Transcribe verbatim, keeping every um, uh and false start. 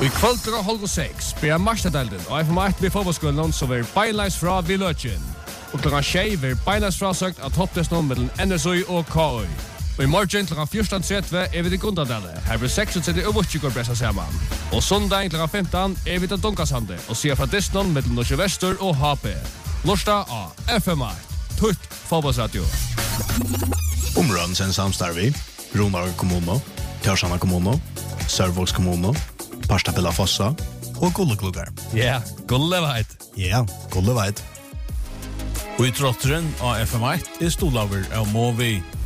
I kväll klockan halv sex blir Marstadalden och F M ett blir fotbollsskolan så vi beinleis fra Villøtjen. Og klockan tjej blir beinleis frasøkt av topptesten mellom N S Y og K Y. Og i morgen klockan fjorton trettio er vi til Gundadale. Her blir seksogtretti og Vutjikor pressa sammen. Og søndag klockan femton er vi til Dunkasande og sier fra Disnon mellom Norge Vester og H P. Lørsta av F M ett. Tutt fotbollsradio. Områden sen samstarvi, Ronar kommuno, Tjørsana kommuno, Sørvolds kommuno, Parstapilla Fossa og Gulleklubber. Ja, Gulleveit. Ja, Gulleveit. Og i trotteren av F M ett er stolaver av Movi.